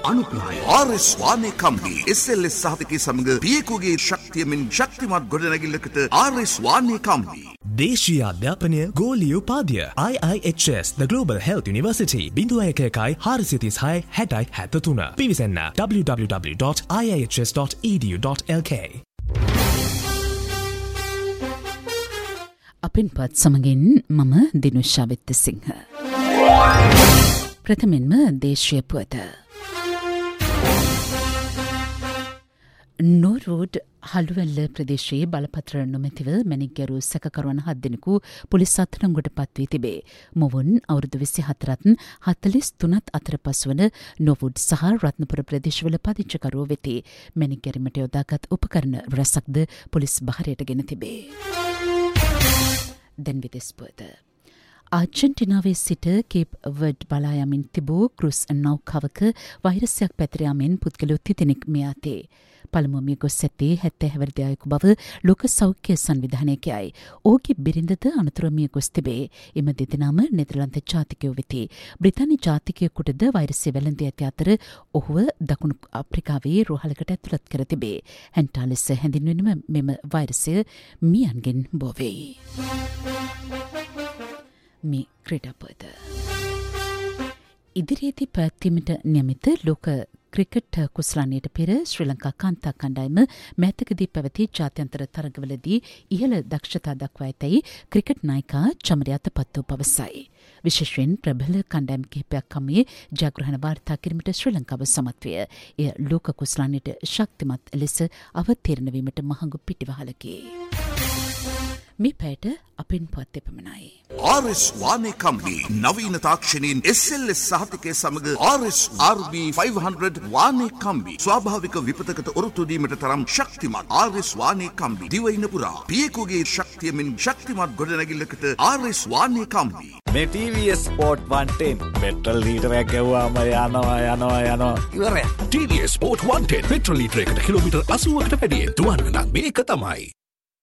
අනුග්‍රහය RS වානේ කම්බි SLS සහතිකයේ සමග පියෙකුගේ ශක්තියමින් ශක්තිමත් ගොඩනැගිල්ලකට RS වානේ කම්බි. දේශීය අධ්‍යාපනය ගෝලීය උපාධිය IIHS The Global Health University 01166063 පිවිසන්න www.iihs.edu.lk. අපින් පත් සමගින් මම දිනුෂා වෙත්තසිංහ. ප්‍රථමෙන්ම දේශීය පුවත. නෝර්වුඩ් හළුවැල්ල ප්‍රදේශයේ බලපත්‍ර නොමැතිව මැණික්ගැරූ සැකකරුවන් 7 දෙනෙකු පොලිස් අත්අඩංගුවට පත්වී තිබේ. මොවුන් අවුරුදු 24ත් 43ත් අතර පසුවන නෝර්වුඩ් සහ රත්නපුර ප්‍රදේශවල පදිංචිකරුවෝ වෙති. මැණික්ගැරීමට යොදාගත් උපකරණ රැසක්ද පොලිස් බහරයට ගෙන තිබේ. දැන් විදෙස් පුවත. ආර්ජන්ටිනාවේ සිට කේප් වර්ඩ් බලා යමින් තිබූ ක්‍රුස් නෞකාවක වෛරසයක් පැතිර යමින් පුද්ගලයෝ 30 දෙනෙක් මිය ඇතේ. පළමුව මිය ගොස් ඇත්තේ 70 හැවිරිදි අයෙකු බව ලෝක සෞඛ්‍ය සංවිධානය කියයි. ඔහුගේ බිරිඳද අනතුරුව මිය ගොස් තිබේ. එම දෙදෙනාම නෙදර්ලන්ත ජාතිකයෝ වෙති. බ්‍රිතාන්‍ය ජාතිකයෙකුටද වෛරසය වැළඳී ඇති අතර ඔහුව දකුණු අප්‍රිකාවේ රෝහලකට ඇතුළත් කර තිබේ. හැන්ටා ලෙස හැඳින්වෙන මෙම වෛරසය මියන්ගෙන් බෝ වෙයි. මේ ක්‍රීඩාපත. ඉදිරියේදී පැවැත්වීමට නියමිත ලෝක ක්‍රිකට් කුසලානයට පෙර ශ්‍රී ලංකා කාන්තා කණ්ඩායම මෑතකදී පැවති ජාත්‍යන්තර තරගවලදී ඉහළ දක්ෂතා දක්වා ඇතැයි ක්‍රිකට් නායිකා චමරියාත පත්තු පවසයි. විශේෂයෙන් ප්‍රබල කණ්ඩායම් කිහිපයක් හමුවේ ජයග්‍රහණ වාර්තා කිරීමට ශ්‍රී ලංකාව සමත් විය. එය ලෝක කුසලානයට ශක්තිමත් ලෙස අවතීර්ණ වීමට මහඟු පිටිවහලකි. මේ පැයට අපින් පත් එපමණයි. RS වානේ කම්බි නවීන තාක්ෂණයෙන් SLS සහතිකයේ සමග RS RB 500 වානේ කම්බි ස්වාභාවික විපතකට ඔරොත්තු දීමට තරම් ශක්තිමත් RS වානේ කම්බි දිවයින පුරා පියෙකුගේ ශක්තියමින් ශක්තිමත් ගොඩනැගිල්ලකට RS වානේ කම්බි. මේ TVS Sport 110 පෙට්‍රල් ලීටරයක් ගැව්වාම යනවා ඉවරයි. TVS Sport 110 පෙට්‍රල් ලීටරයකට කිලෝමීටර් 80කට වැඩියෙන් දුවන්න නම් මේක තමයි.